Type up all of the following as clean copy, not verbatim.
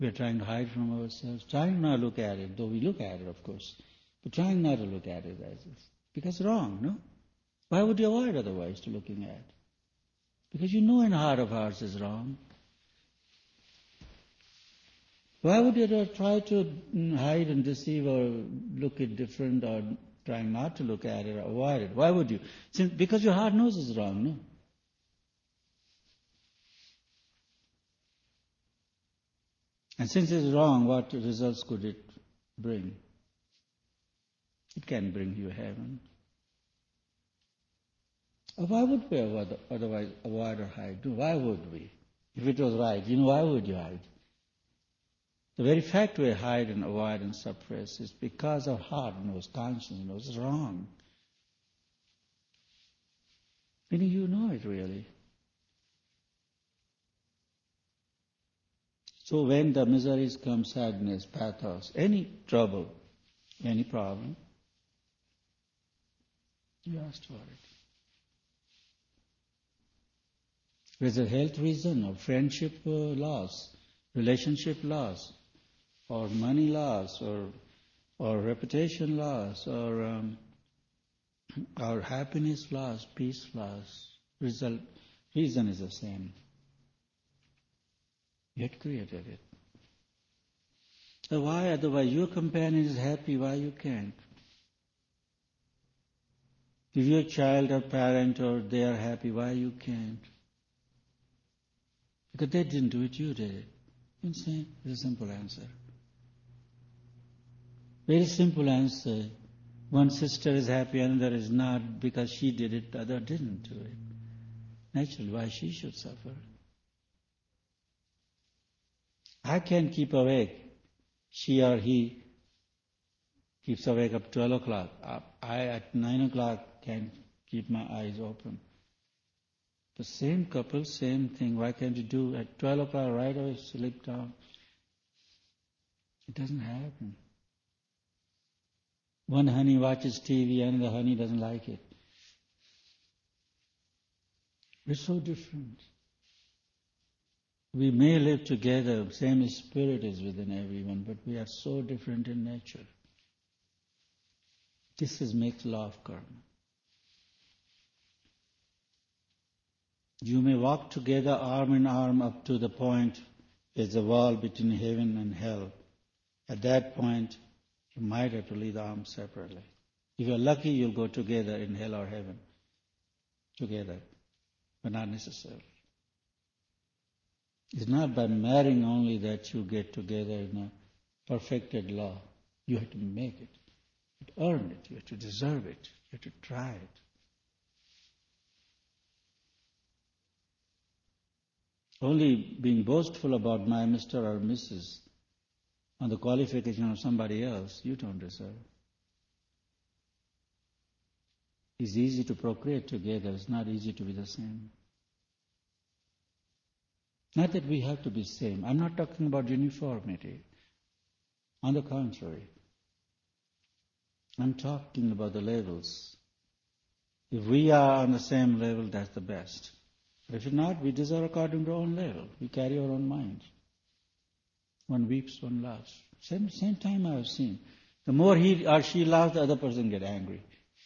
We are trying to hide from ourselves, trying not to look at it, though we look at it, of course, but trying not to look at it as if. Because it's wrong, no? Why would you avoid otherwise to looking at? Because you know in heart of hearts is wrong. Why would you try to hide and deceive or look it different or trying not to look at it or avoid it? Why would you? Because your heart knows it's wrong, no? And since it's wrong, what results could it bring? It can bring you heaven. Why would we otherwise avoid or hide? Why would we? If it was right, why would you hide? The very fact we hide and avoid and suppress is because our heart knows, conscience knows it's wrong. Meaning you know it really. So when the miseries come, sadness, pathos, any trouble, any problem, you ask for it. Whether health reason or friendship loss, relationship loss, or money loss, or reputation loss, or happiness loss, peace loss, reason is the same. You had created it. So why otherwise? Your companion is happy, why you can't? If your child or parent or they are happy, why you can't? Because they didn't do it, you did it. You see, it's a simple answer. Very simple answer. One sister is happy, another is not because she did it, the other didn't do it. Naturally, why she should suffer? I can keep awake. She or he keeps awake up 12 o'clock. I at 9 o'clock can keep my eyes open. The same couple, same thing. Why can't you do at 12 o'clock right away sleep down? It doesn't happen. One honey watches TV and the honey doesn't like it. We're so different. We may live together, same spirit is within everyone, but we are so different in nature. This makes law of karma. You may walk together arm in arm up to the point there's a wall between heaven and hell. At that point, you might have to leave the arms separately. If you're lucky, you'll go together in hell or heaven. Together, but not necessarily. It's not by marrying only that you get together in a perfected law. You have to make it. You have to earn it. You have to deserve it. You have to try it. Only being boastful about my Mr. or Mrs. on the qualification of somebody else, you don't deserve. It's easy to procreate together. It's not easy to be the same. Not that we have to be same. I'm not talking about uniformity. On the contrary. I'm talking about the levels. If we are on the same level, that's the best. But if not, we deserve according to our own level. We carry our own mind. One weeps, one laughs. Same time I have seen. The more he or she laughs, the other person get angry.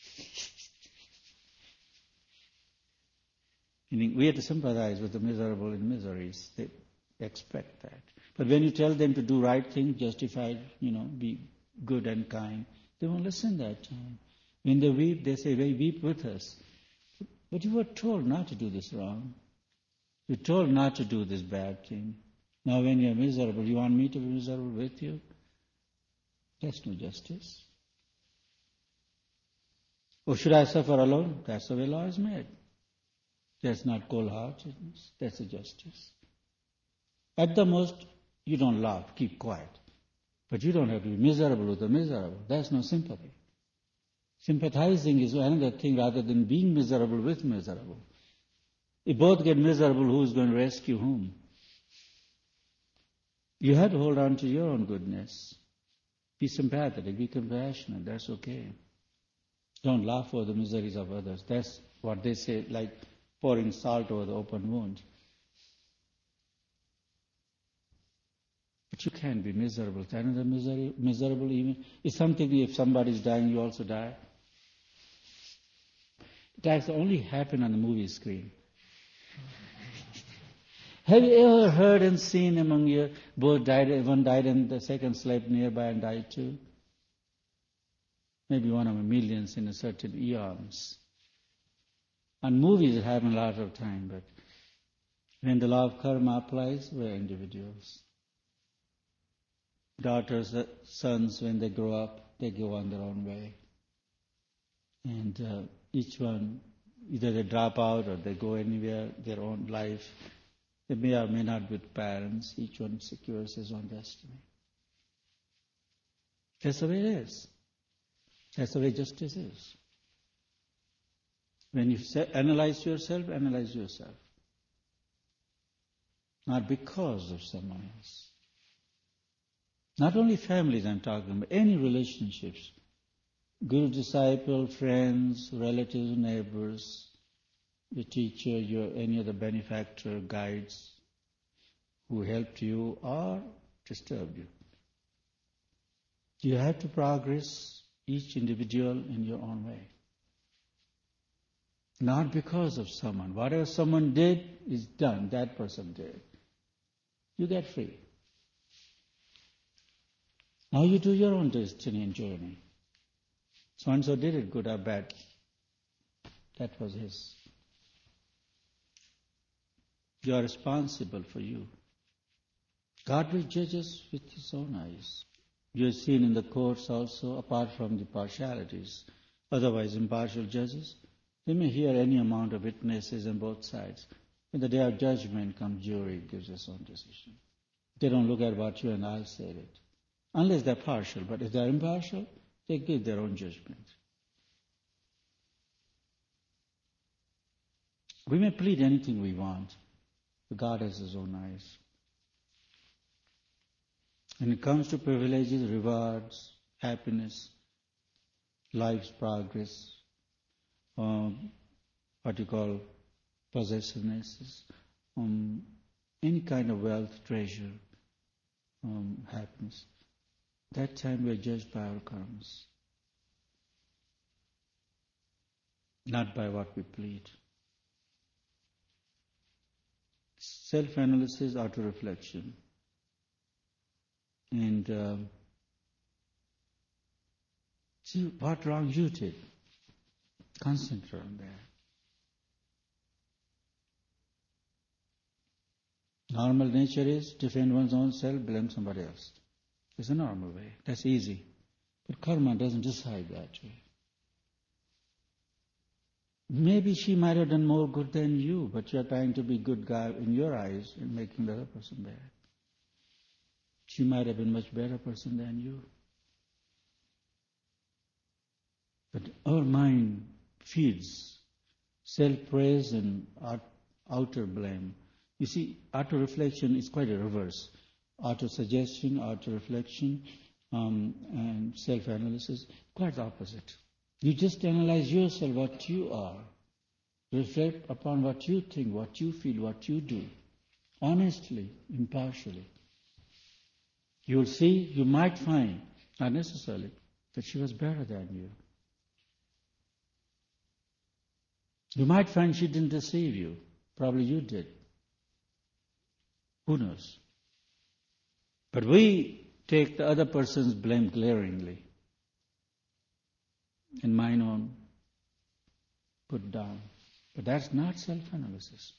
Meaning we have to sympathize with the miserable in miseries. They expect that. But when you tell them to do right things, justified, be good and kind, they won't listen that time. When they weep, they say, "Well, weep with us." But you were told not to do this wrong. You're told not to do this bad thing. Now when you're miserable, you want me to be miserable with you? That's no justice. Or should I suffer alone? That's the way law is made. That's not cold-heartedness. That's a justice. At the most, you don't laugh, keep quiet. But you don't have to be miserable with the miserable. That's no sympathy. Sympathizing is another thing rather than being miserable with miserable. If both get miserable, who's going to rescue whom? You have to hold on to your own goodness. Be sympathetic, be compassionate, that's okay. Don't laugh over the miseries of others. That's what they say, like pouring salt over the open wound. But you can't be miserable. Another miserable even. It's something if somebody's dying, you also die. It has only happened on the movie screen. Have you ever heard and seen among you, both died, one died and the second slept nearby and died too? Maybe one of the millions in a certain eons. On movies it happens a lot of time, but when the law of karma applies, we're individuals. Daughters, sons, when they grow up, they go on their own way. And each one, either they drop out or they go anywhere, their own life. They may or may not be with parents. Each one secures his own destiny. That's the way it is. That's the way justice is. When you analyze yourself, analyze yourself. Not because of someone else. Not only families I'm talking about, any relationships. Guru, disciple, friends, relatives, neighbors, your teacher, any other benefactor, guides who helped you or disturbed you. You have to progress, each individual in your own way. Not because of someone. Whatever someone did is done, that person did. You get free. Now you do your own destiny and journey. So-and-so did it, good or bad. That was his. You are responsible for you. God will judge us with his own eyes. You have seen in the courts also, apart from the partialities, otherwise impartial judges, they may hear any amount of witnesses on both sides. When the day of judgment comes, jury gives its own decision. They don't look at what you and I said it. Unless they're partial, but if they're impartial, they give their own judgment. We may plead anything we want, but God has his own eyes. When it comes to privileges, rewards, happiness, life's progress, what you call possessiveness, any kind of wealth, treasure, happiness, that time we are judged by our karmas, not by what we plead. Self-analysis, auto-reflection. And see what wrong you did. Concentrate on that. Normal nature is defend one's own self, blame somebody else. It's a normal way. That's easy. But karma doesn't decide that way. Maybe she might have done more good than you, but you're trying to be good guy in your eyes and making the other person bad. She might have been a much better person than you. But our mind feeds self-praise and outer blame. You see, auto-reflection is quite a reverse. Auto-suggestion, auto-reflection, and self-analysis, quite the opposite. You just analyze yourself, what you are. Reflect upon what you think, what you feel, what you do. Honestly, impartially. You'll see, you might find, not necessarily, that she was better than you. You might find she didn't deceive you. Probably you did. Who knows? But we take the other person's blame glaringly. And mine own put down. But that's not self-analysis.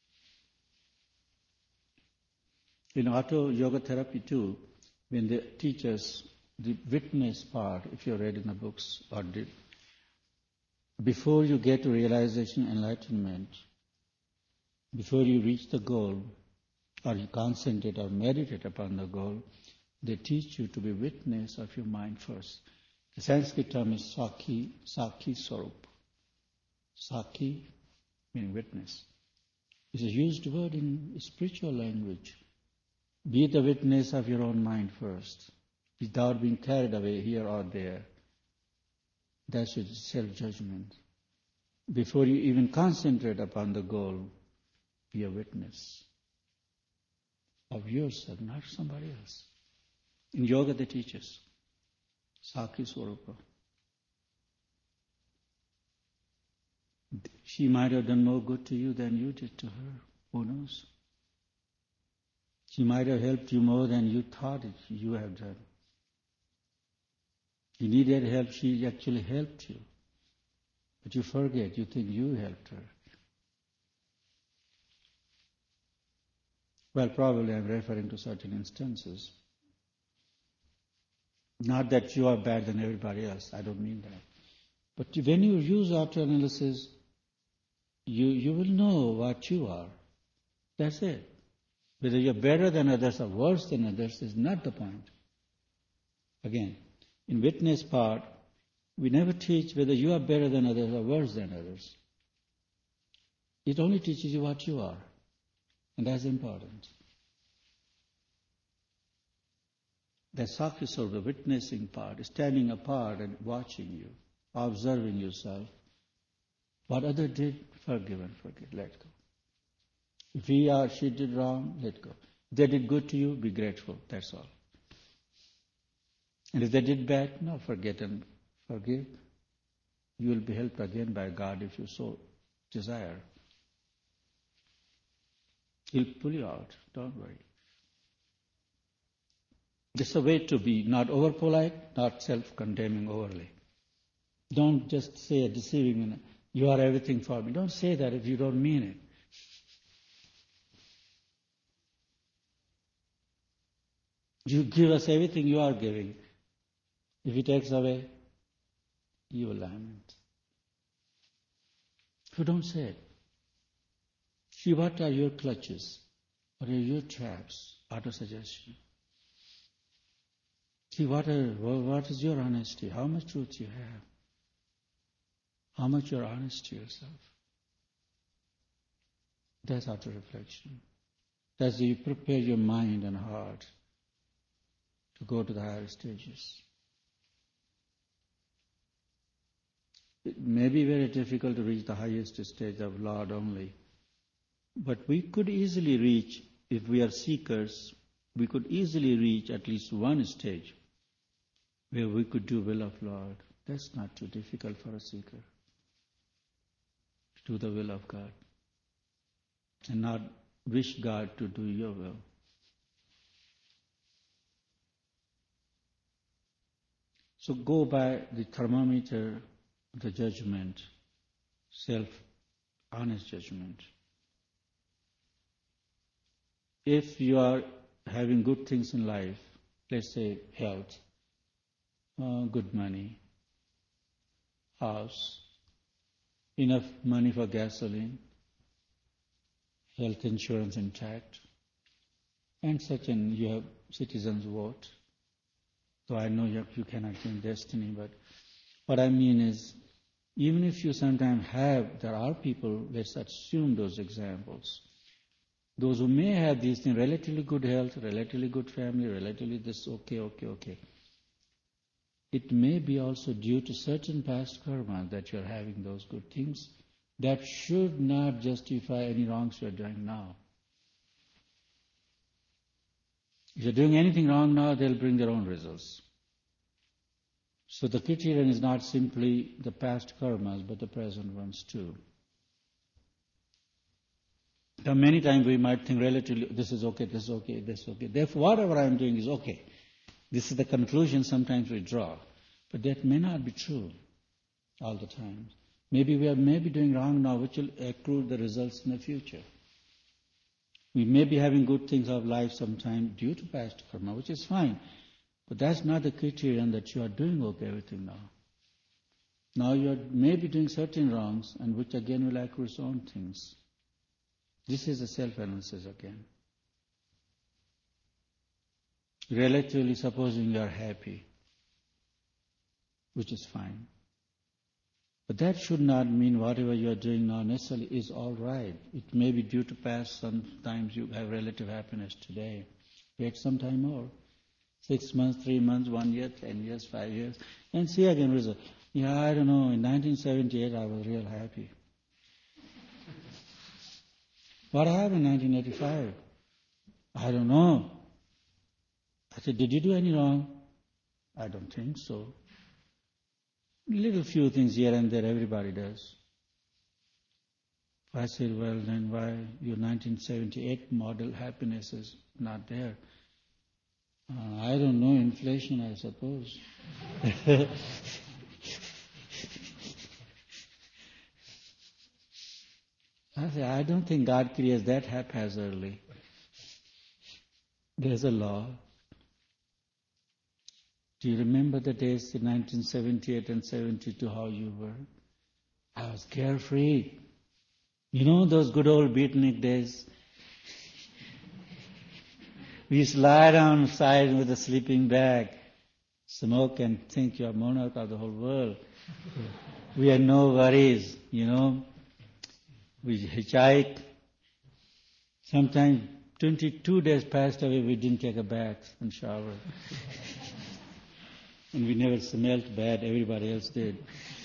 In auto yoga therapy too, when they teach us the witness part, if you read in the books or did, before you get to realization, enlightenment, before you reach the goal, or you concentrate or meditate upon the goal, they teach you to be witness of your mind first. The Sanskrit term is Sakhi Swarup. Sakhi meaning witness. It's a used word in spiritual language. Be the witness of your own mind first, without being carried away here or there. That's your self-judgment. Before you even concentrate upon the goal, be a witness of yourself, not somebody else. In yoga they teach us. Sakhi Swarupa. She might have done more good to you than you did to her. Who knows? She might have helped you more than you thought you have done. You needed help, she actually helped you. But you forget, you think you helped her. Well, probably I'm referring to certain instances. Not that you are better than everybody else, I don't mean that. But when you use auto-analysis, you will know what you are. That's it. Whether you're better than others or worse than others is not the point. Again, in witness part, we never teach whether you are better than others or worse than others. It only teaches you what you are. And that's important. The Sakhi Swarupa, the witnessing part, standing apart and watching you, observing yourself. What other did, forgive and forget, let go. If he or she did wrong, let go. If they did good to you, be grateful, that's all. And if they did bad, no, forget and forgive. You will be helped again by God if you so desire. He'll pull you out, don't worry. This is a way to be not over-polite, not self-condemning overly. Don't just say a deceiving, you are everything for me. Don't say that if you don't mean it. You give us everything you are giving. If he takes away, you will lament. So don't say it. See, what are your clutches? What are your traps? Auto-suggestion. See, what is your honesty? How much truth you have? How much you're honest to yourself? That's auto-reflection. That's you prepare your mind and heart to go to the higher stages. It may be very difficult to reach the highest stage of Lord only, but we could easily reach, if we are seekers, we could easily reach at least one stage where we could do will of Lord. That's not too difficult for a seeker. To do the will of God and not wish God to do your will. So go by the thermometer, the judgment, self-honest judgment. If you are having good things in life, let's say health, good money, house, enough money for gasoline, health insurance intact, and such, and you have citizens' vote. So I know you cannot change destiny, but what I mean is, even if you sometimes there are people, let's assume those examples, those who may have these things, relatively good health, relatively good family, relatively this, okay. It may be also due to certain past karma that you're having those good things. That should not justify any wrongs you're doing now. If you're doing anything wrong now, they'll bring their own results. So the criterion is not simply the past karmas, but the present ones too. Now many times we might think relatively, this is okay. Therefore, whatever I'm doing is okay. This is the conclusion sometimes we draw. But that may not be true all the time. Maybe we are doing wrong now, which will accrue the results in the future. We may be having good things of life sometime due to past karma, which is fine. But that's not the criterion that you are doing okay everything now. Now you are maybe doing certain wrongs, and which again will accrue its own things. This is a self-analysis again. Relatively, supposing you are happy, which is fine. But that should not mean whatever you are doing now necessarily is all right. It may be due to past, sometimes you have relative happiness today. Wait some time more. 6 months, 3 months, 1 year, 10 years, 5 years. And see again result. Yeah, I don't know, in 1978 I was real happy. What happened in 1985? I don't know. I said, did you do any wrong? I don't think so. Little few things here and there everybody does. I said, well, then why your 1978 model happiness is not there? I don't know, inflation, I suppose. I said, I don't think God creates that haphazardly. There's a law. Do you remember the days in 1978 and 72, how you were? I was carefree. You know those good old beatnik days? We used to lie down side with a sleeping bag, smoke and think you're monarch of the whole world. We had no worries, you know. We hitchhiked. Sometimes 22 days passed away, we didn't take a bath and shower. And we never smelled bad, everybody else did.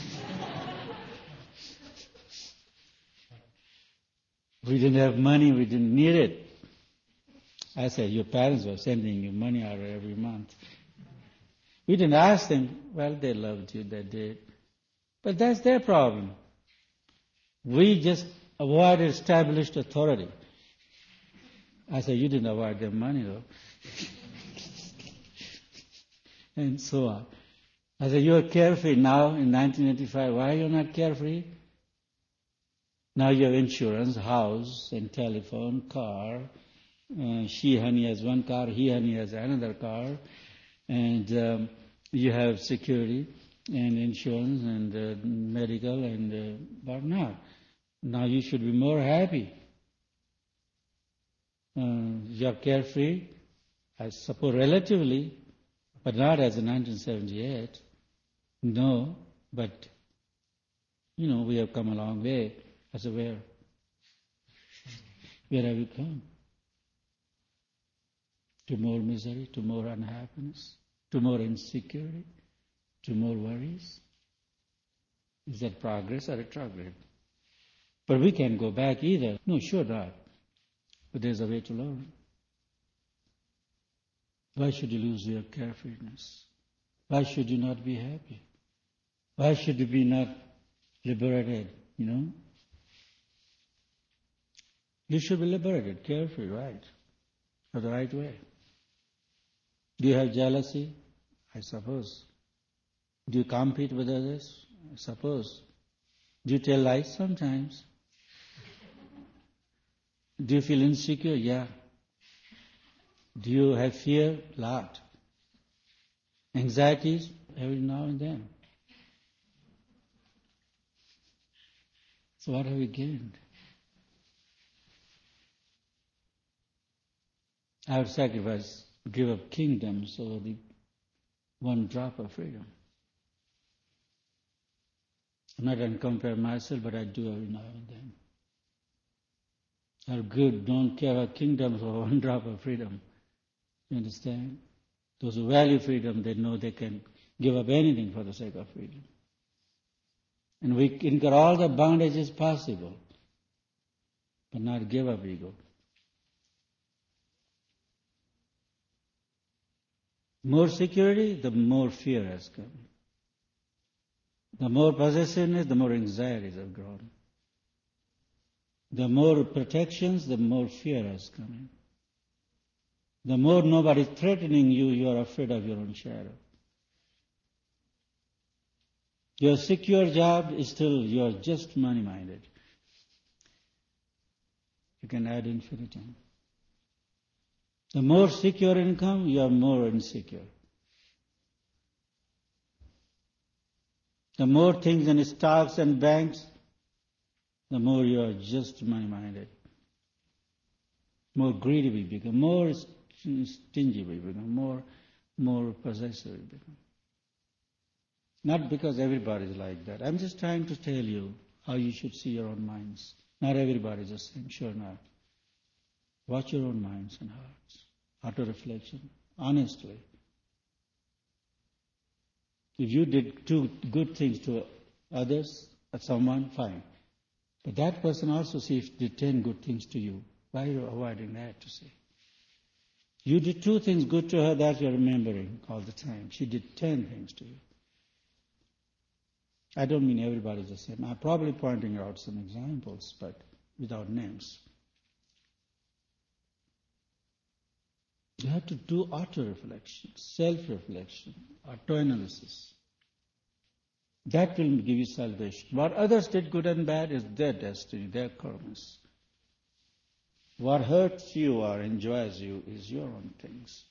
We didn't have money, we didn't need it. I said, your parents were sending you money out every month. We didn't ask them, well, they loved you, they did. But that's their problem. We just avoided established authority. I said, you didn't avoid their money though. And so on. I said, you're carefree now in 1985. Why are you not carefree? Now you have insurance, house and telephone, car. She, honey, has one car, he, honey, has another car. And you have security and insurance and medical and but not. Now you should be more happy. You are carefree, I suppose relatively, but not as in 1978. No, but, you know, we have come a long way. I said, where? Where have we come? To more misery, to more unhappiness, to more insecurity, to more worries. Is that progress or retrograde? But we can't go back either. No, sure not. But there's a way to learn. Why should you lose your carefreeness? Why should you not be happy? Why should you be not liberated, you know? You should be liberated, carefree, right? For the right way. Do you have jealousy? I suppose. Do you compete with others? I suppose. Do you tell lies sometimes? Do you feel insecure? Yeah. Do you have fear? Lot. Anxieties? Every now and then. So what have we gained? I would sacrifice, give up kingdoms over the one drop of freedom. I'm not going to compare myself, but I do every now and then. Are good, don't care about kingdoms or one drop of freedom. You understand? Those who value freedom, they know they can give up anything for the sake of freedom. And we incur all the bondages possible, but not give up ego. More security, the more fear has come. The more possessiveness, the more anxieties have grown. The more protections, the more fear has come in. The more nobody is threatening you, you are afraid of your own shadow. Your secure job is still, you are just money-minded. You can add infinitum. The more secure income, you are more insecure. The more things in stocks and banks, the more you are just money-minded. More greedy we become, more stingy we become, more possessive we become. Not because everybody is like that. I'm just trying to tell you how you should see your own minds. Not everybody is the same, sure not. Watch your own minds and hearts. Auto-reflection, honestly. If you did 2 good things to others or someone, fine. But that person also did 10 good things to you. Why are you avoiding that to say? You did 2 things good to her that you're remembering all the time. She did 10 things to you. I don't mean everybody's the same. I'm probably pointing out some examples, but without names. You have to do auto-reflection, self-reflection, auto-analysis. That will give you salvation. What others did, good and bad, is their destiny, their karmas. What hurts you or enjoys you is your own things.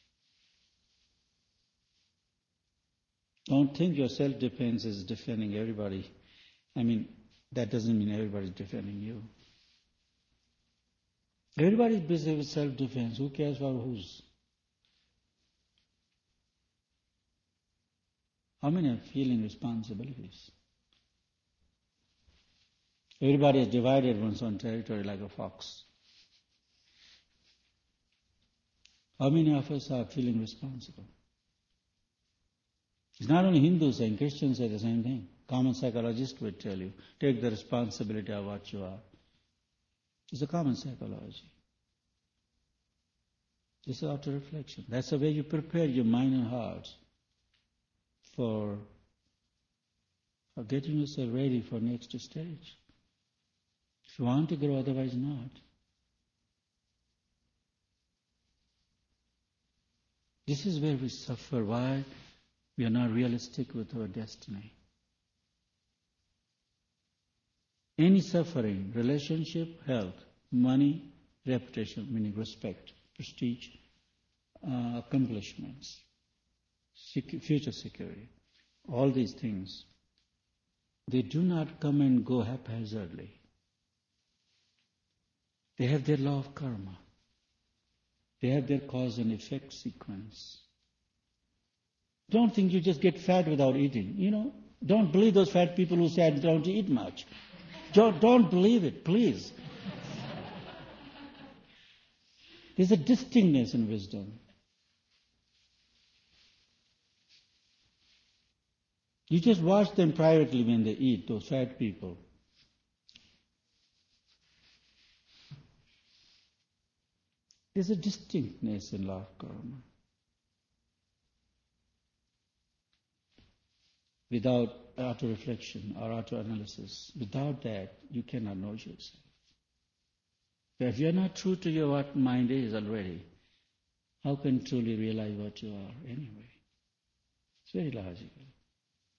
Don't think your self-defense is defending everybody. That doesn't mean everybody's defending you. Everybody's busy with self-defense. Who cares for whose? How many are feeling responsibilities? Everybody has divided one's own territory like a fox. How many of us are feeling responsible? It's not only Hindus saying, Christians say the same thing. Common psychologist would tell you, take the responsibility of what you are. It's a common psychology. This is auto-reflection. That's the way you prepare your mind and heart for getting yourself ready for next stage. If you want to grow, otherwise not. This is where we suffer. Why? We are not realistic with our destiny. Any suffering, relationship, health, money, reputation, meaning respect, prestige, accomplishments, future security, all these things, they do not come and go haphazardly. They have their law of karma. They have their cause and effect sequence. Don't think you just get fat without eating. Don't believe those fat people who say, don't eat much. Don't believe it, please. There's a distinctness in wisdom. You just watch them privately when they eat, those fat people. There's a distinctness in law of karma. Without auto-reflection or auto-analysis, without that, you cannot know yourself. But if you're not true to your what mind is already, how can you truly realize what you are anyway? It's very logical.